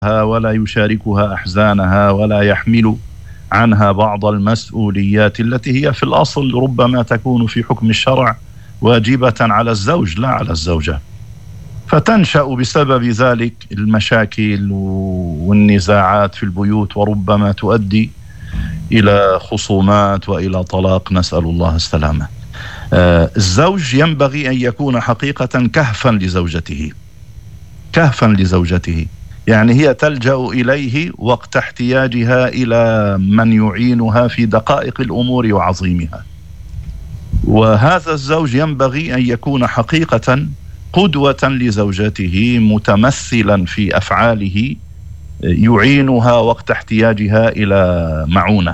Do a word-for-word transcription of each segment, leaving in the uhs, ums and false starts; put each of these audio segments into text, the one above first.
ولا يشاركها أحزانها ولا يحمل عنها بعض المسؤوليات التي هي في الأصل ربما تكون في حكم الشرع واجبة على الزوج لا على الزوجة، فتنشأ بسبب ذلك المشاكل والنزاعات في البيوت، وربما تؤدي إلى خصومات وإلى طلاق، نسأل الله السلامة. آه الزوج ينبغي أن يكون حقيقة كهفا لزوجته، كهفا لزوجته، يعني هي تلجأ إليه وقت احتياجها إلى من يعينها في دقائق الأمور وعظيمها. وهذا الزوج ينبغي أن يكون حقيقة قدوة لزوجته، متمثلا في أفعاله، يعينها وقت احتياجها إلى معونة.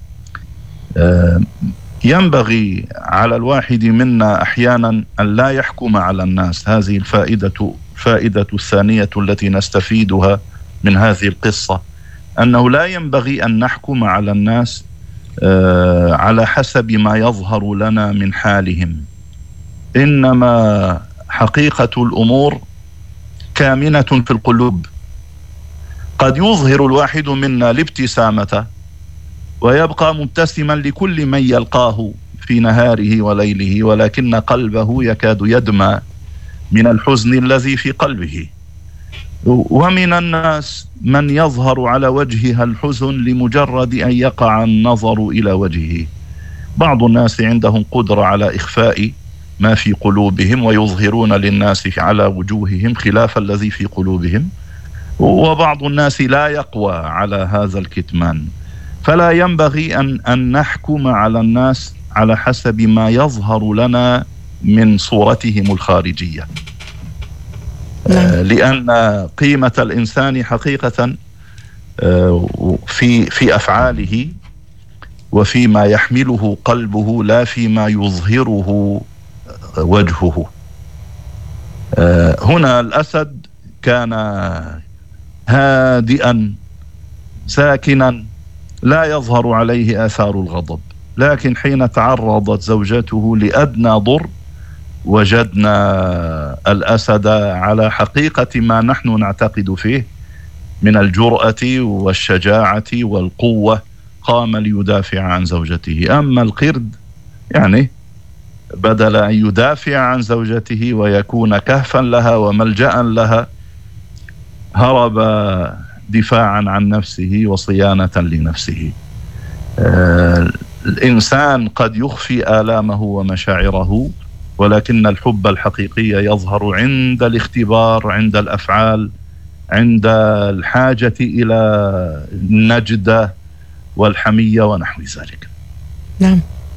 ينبغي على الواحد منا أحيانا أن لا يحكم على الناس. هذه الفائدة الفائدة الثانية التي نستفيدها من هذه القصة، أنه لا ينبغي أن نحكم على الناس على حسب ما يظهر لنا من حالهم، إنما حقيقة الأمور كامنة في القلوب. قد يظهر الواحد منا الابتسامة ويبقى مبتسما لكل من يلقاه في نهاره وليله، ولكن قلبه يكاد يدمى من الحزن الذي في قلبه. ومن الناس من يظهر على وجهها الحزن لمجرد أن يقع النظر إلى وجهه. بعض الناس عندهم قدرة على إخفاء ما في قلوبهم ويظهرون للناس على وجوههم خلاف الذي في قلوبهم، وبعض الناس لا يقوى على هذا الكتمان. فلا ينبغي أن, أن نحكم على الناس على حسب ما يظهر لنا من صورتهم الخارجية، آه لأن قيمة الإنسان حقيقة آه في في أفعاله وفيما يحمله قلبه، لا فيما يظهره وجهه. آه هنا الأسد كان هادئا ساكنا لا يظهر عليه آثار الغضب، لكن حين تعرضت زوجته لأدنى ضر وجدنا الأسد على حقيقة ما نحن نعتقد فيه من الجرأة والشجاعة والقوة، قام ليدافع عن زوجته. أما القرد يعني بدل أن يدافع عن زوجته ويكون كهفا لها وملجأ لها، هرب دفاعا عن نفسه وصيانة لنفسه. آه الإنسان قد يخفي آلامه ومشاعره، ولكن الحب الحقيقي يظهر عند الاختبار، عند الأفعال، عند الحاجة إلى النجدة والحمية ونحو ذلك. نعم.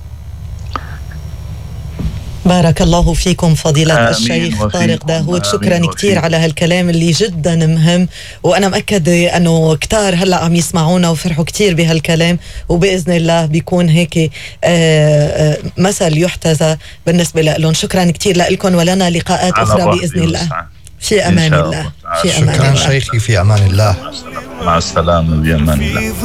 بارك الله فيكم فضيلة الشيخ طارق داوود، شكرا كتير على هالكلام اللي جدا مهم، وأنا مأكد أنه كتار هلأ عم يسمعونا وفرحوا كتير بهالكلام، وبإذن الله بيكون هيك مثل يحتذى بالنسبة لهم. شكرا كتير لكم، ولنا لقاءات أخرى بإذن الله. في أمان الله. في أمان شكرا الله. شيخي، في أمان الله. مع السلامة، بأمان الله.